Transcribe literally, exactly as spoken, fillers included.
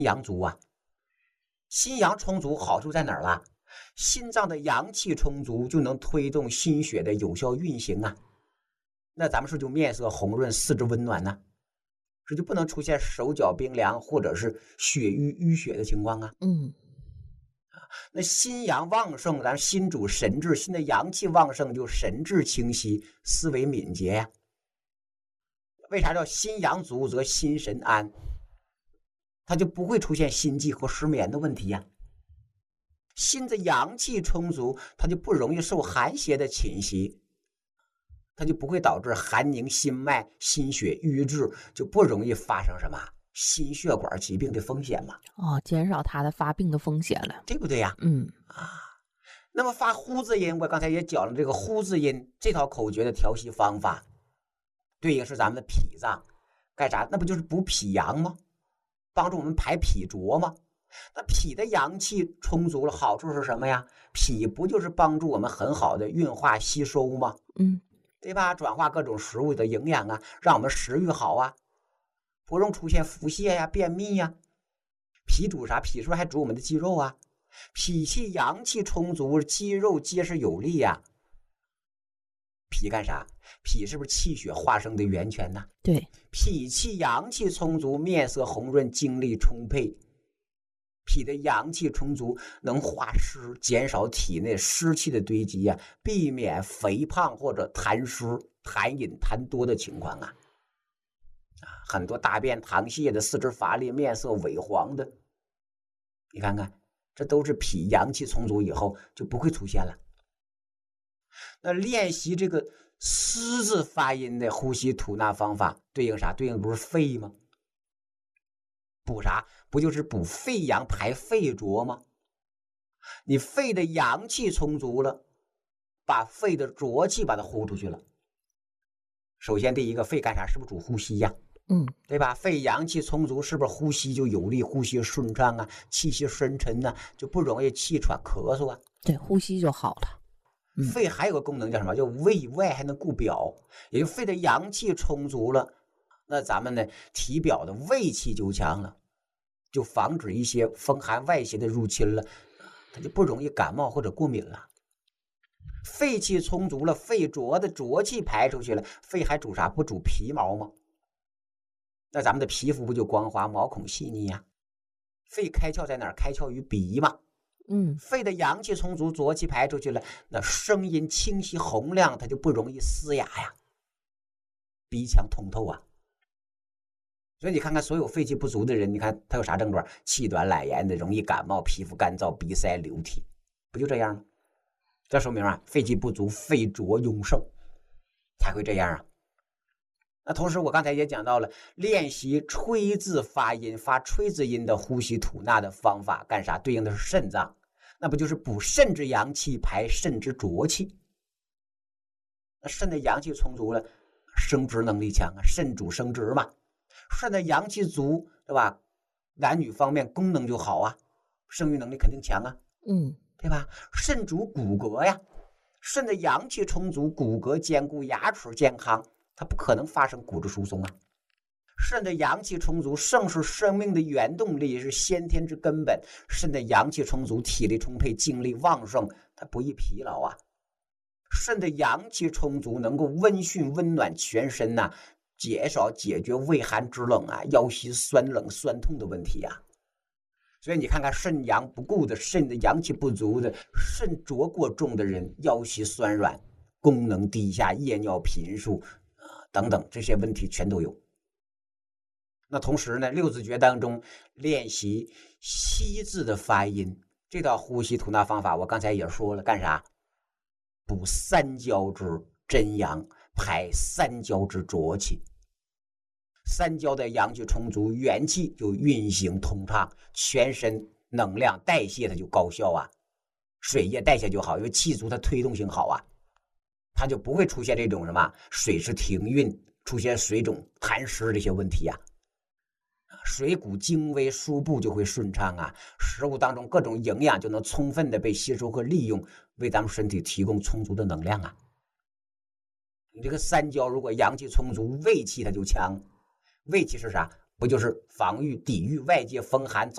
阳足啊。心阳充足好处在哪儿了？心脏的阳气充足，就能推动心血的有效运行啊。那咱们是就面色红润，四肢温暖呢、啊，这就不能出现手脚冰凉或者是血瘀淤血的情况啊。 嗯， 那心阳旺盛，咱心主神志，心的阳气旺盛就神志清晰，思维敏捷呀、啊。为啥叫心阳足则心神安？它就不会出现心悸和失眠的问题呀、啊。心的阳气充足，它就不容易受寒邪的侵袭，它就不会导致寒凝心脉、心血瘀滞，就不容易发生什么心血管疾病的风险嘛。 哦，减少它的发病的风险了， 对不对呀？ 嗯啊，那么发呼字音，我刚才也讲了这个呼字音这套口诀的调息方法，对应是咱们的脾脏，干啥？那不就是补脾阳吗？帮助我们排脾浊吗？那脾的阳气充足了，好处是什么呀？脾不就是帮助我们很好的运化吸收吗？ 嗯， 对吧？转化各种食物的营养啊，让我们食欲好啊，不容易出现腹泻呀、便秘呀。脾主啥？脾是不是还主我们的肌肉啊？脾气阳气充足，肌肉结实有力呀、啊。脾干啥？脾是不是气血化生的源泉呢？ 对， 脾气阳气充足，面色红润，精力充沛。脾的阳气充足，能化湿，减少体内湿气的堆积呀、啊，避免肥胖或者痰湿、痰饮、痰多的情况啊。很多大便溏泻的、四肢乏力、面色萎黄的，你看看，这都是脾阳气充足以后就不会出现了。那练习这个嘶字发音的呼吸吐纳方法，对应啥？对应不是肺吗？补啥？不就是补肺阳排肺浊吗？你肺的阳气充足了，把肺的浊气把它呼出去了。首先第一个，肺干啥？是不是主呼吸呀、啊？ 嗯， 对吧？肺阳气充足，是不是呼吸就有力，呼吸顺畅啊，气息深沉呢、啊，就不容易气喘咳嗽啊？ 对，呼吸就好了。 嗯、肺还有个功能叫什么？叫胃外还能顾表，也就肺的阳气充足了，那咱们呢体表的胃气就强了。就防止一些风寒外邪的入侵了，它就不容易感冒或者过敏了。肺气充足了，肺浊的浊气排出去了，肺还主啥？不主皮毛吗？那咱们的皮肤不就光滑，毛孔细腻呀、啊？肺开窍在哪儿？开窍于鼻嘛。 嗯， 肺的阳气充足，浊气排出去了，那声音清晰洪亮，它就不容易嘶哑呀，鼻腔通透啊。所以你看看所有肺气不足的人，你看他有啥症状？气短懒言的，容易感冒，皮肤干燥，鼻塞流涕，不就这样吗？这说明啊，肺气不足，肺浊壅盛才会这样啊。那同时我刚才也讲到了，练习吹字发音，发吹字音的呼吸吐纳的方法，干啥？对应的是肾脏，那不就是补肾之阳气，排肾之浊气？那肾的阳气充足了，生殖能力强啊，肾主生殖嘛。肾的阳气足，对吧？男女方面功能就好啊，生育能力肯定强啊， 嗯， 对吧？肾主骨骼呀，肾的阳气充足，骨骼坚固，牙齿健康，它不可能发生骨质疏松啊。肾的阳气充足，肾是生命的原动力，是先天之根本。肾的阳气充足，体力充沛，精力旺盛，它不易疲劳啊。肾的阳气充足，能够温煦温暖全身呐、啊。减少解决畏寒肢冷啊、腰膝酸冷酸痛的问题啊。所以你看看肾阳不顾的、肾的阳气不足的、肾浊过重的人，腰膝酸软、功能低下、夜尿频数啊等等这些问题全都有。那同时呢，六字诀当中练习吸字的发音，这套呼吸吐纳方法我刚才也说了，干啥？补三焦之真阳，排三焦之浊气。三焦的阳气充足，元气就运行通畅，全身能量代谢它就高效啊，水液代谢就好，因为气足它推动性好啊，它就不会出现这种什么水湿停运、出现水肿、痰湿这些问题啊。水谷精微，输布就会顺畅啊，食物当中各种营养就能充分的被吸收和利用，为咱们身体提供充足的能量啊。你这个三焦如果阳气充足，胃气它就强。胃气是啥？不就是防御、抵御外界风寒